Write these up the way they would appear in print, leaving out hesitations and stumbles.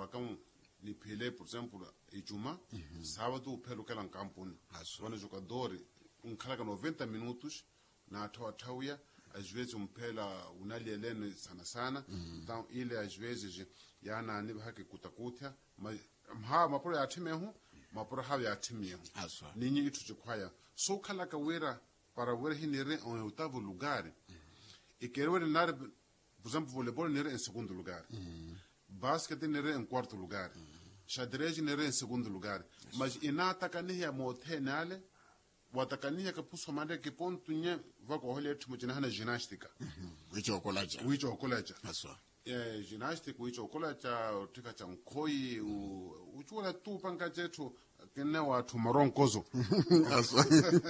wakam ni pele por exemplo ijuma sábado pelo que kampuni wana jogador unkhala 90 minutos na atawia às vezes mpela unalielene sana então ile às vezes yana ni haki kutakuta maporo ya timehu maporo ha ya timehu ninyi itu chikwaya so khala ka wera para ver hinere en oitavo lugar e quero ver por exemplo voleibol nere em segundo lugar basquete nere em quarto lugar xadrez nere em segundo lugar mas inatakaniya motenale watakaniya ka puso mande ke pontu nye vako hole tumo jina hana gymnastica wicho kolacha aswa gymnastic wicho kolacha tika cha nkoi uchula tu panga chetu kene watu maronkozo aswa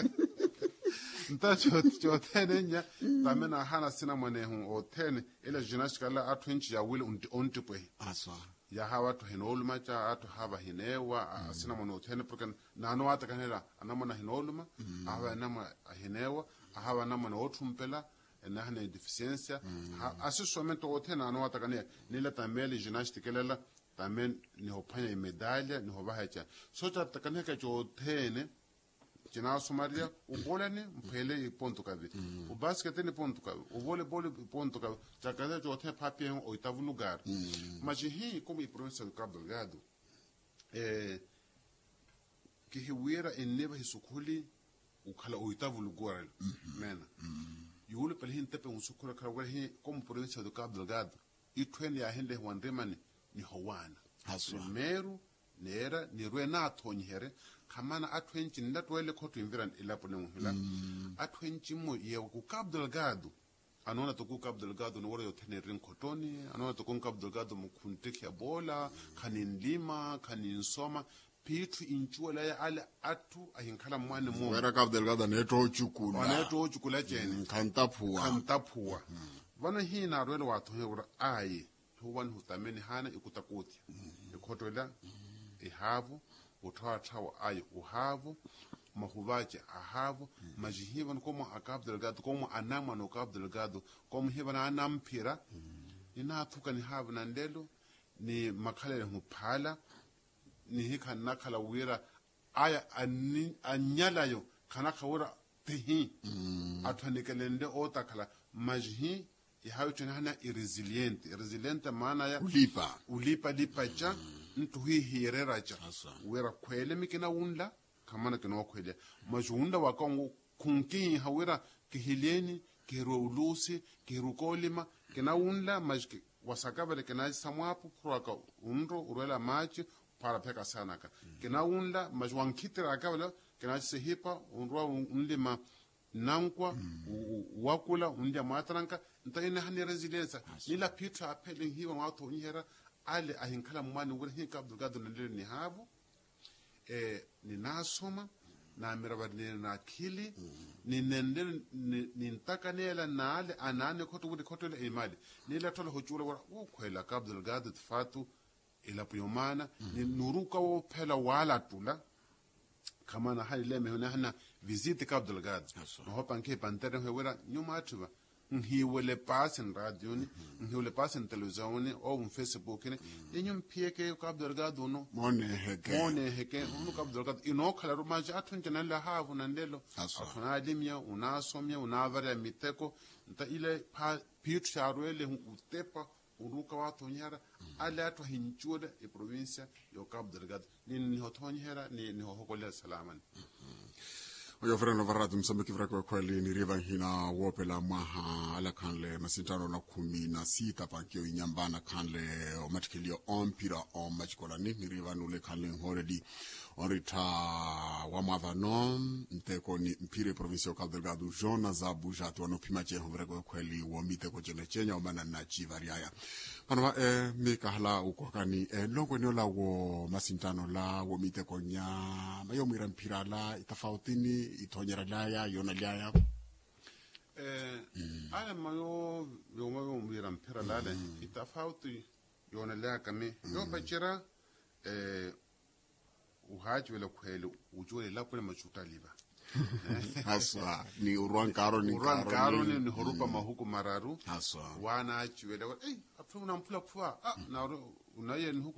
ntacho tenenya tamena hana sina mane hu otene ile gymnastica la atwenchi ya wile ontipwe aswa ya hawa to hinoluma cha atu hava hinewa asina mane otene porque nano atakanela anamana hinoluma hawa nama hinewa hawa nama na otumpela na hana deficiência assessoamento otene ano atakane nila tameli gymnastica lela tamen ni hopanya medalha ni hobahacha so cha takane ka otene jina somalia ubolani mpele ponto kabe o basquete ni ponto kabe o voleibol ponto kabe chakaza jote papie oitavo lugar mas hi como província do Cabo Delgado que hiwira eneva hisukuli ukhala oitavo lugar mena yule pale hin tepe unsukula kala hi como província do Cabo Delgado itweni ya hende wandemani ni howana primeiro nera ni ruena atonyhere kamana atwenchi ndatwele khoto imviran ilapo nenhila atwenchi mo ye ku Cabo Delgado anona to ku Cabo Delgado no wore yotene rin khotoni anona to ku Cabo Delgado mukunteki ya bola kanin lima kanin soma pitu inchuela ya ale atu ahinkhala mwane mo wera Cabo Delgado neto chukula jeni kantapua vana hina rwele watu hewra ai huwan hutameni hana ikutakuti ikhotola ihavo uthawa ayo uhavo mahuvache ahavo majihivan como a Cabo Delgado como anama no Cabo Delgado como hivana anampira inathuka ni havo nandelo ni makhalele huphala ni hika nakhala wira aya anyalayo kana khawira tehi athanikelende otakhala majihi ihayo tena resilient maana ya ulipa cha ntu hirera cha wera kwele mikina unla kamana kino kwele majunda wakongo kunki hawira kihileni kiro ulusi kiro kolima kina unla majki wasakabele kina samwapu proaka unro urela machi para peka sanaka kina unla majwankitira akabele kina sehipa unro unlima nankwa wakula unja matranka ntaina hani resilience nila pita apelin hiwa watu nyera ale ahinkala mwani wuri hi Cabo Delgado nile ni habu ni nasoma na mirabadile na akili ni nende ni ntakanela na ale anane koto le imali nila tola hochula wala ukwela Cabo Delgado tfatu ila puyomana ni nuruka wo pela wala tula kama na hali leme huna visite Cabo Delgado no hopa nke pantere hwera nyuma atuba ngiwele pasen radio ni ngiwele pasen televizione o Facebook ni yenyum pieke Cabo Delgado no mone heke no Cabo Delgado ino khala rumaji athunjana la havu nandelo afuna limya unasomya unavaria miteko nta ile pitu charwele utepa uruka watu nyara ale atu hinchuda e provincia yo Cabo Delgado ni hotonyera ni hokolela salaman oyo freno varatu msambiki vrako kweli ni riva hina wopela maha ala kanle masintano na 16 pakio inyambana kanle omatikilio ompira o machikola ni riva nule kanle horedi orita wa mavano nteko ni mpire provincia Cabo Delgado jona za bujatu wanopima che vrako kweli womite ko jene chenya omana na chivariaya panwa mikahala ukokani longo nyola wo masintano la womite ko nya mayo mwira mpira la itafautini itonyera laya yona laya ale mayo mwira mpira la itafauti yona laya kame yo bachira uhaji wele kwele ujole la kule machuta liba haswa ni uruankaro ni horupa mahuku mararu haswa wana chiwele atuna mpula kwa na unaye ni huku